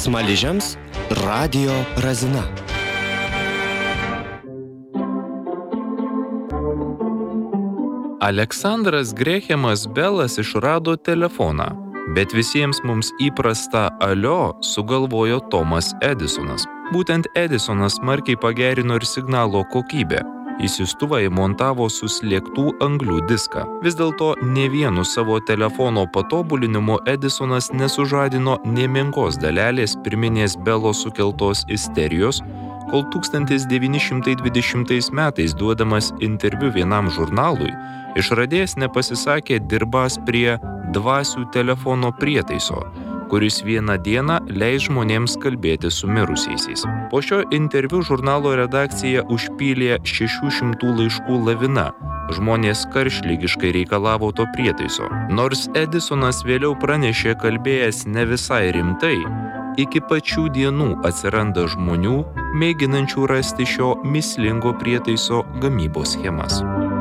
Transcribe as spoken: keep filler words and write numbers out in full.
Smaližiams radijo razina. Aleksandras Grehamas Belas išrado telefoną, bet visiems mums įprastą alio sugalvojo Tomas Edisonas. Būtent Edisonas smarkiai pagerino ir signalo kokybę. Į siųstuvą įmontavo suslėgtų anglių diską. Vis dėlto ne vienu savo telefono patobulinimu Edisonas nesužadino nė menkos dalelės pirminės Belo sukeltos isterijos, kol tūkstantis devyni šimtai dvidešimtais metais duodamas interviu vienam žurnalui, išradėjas nepasisakė dirbąs prie dvasių telefono prietaiso, kuris vieną dieną leis žmonėms kalbėti su mirusiaisiais. Po šio interviu žurnalo redakcija užpylė šešių šimtų laiškų lavina. Žmonės karštligiškai reikalavo to prietaiso. Nors Edisonas vėliau pranešė kalbėjęs ne visai rimtai, iki pačių dienų atsiranda žmonių, mėginančių rasti šio mįslingo prietaiso gamybos schemas.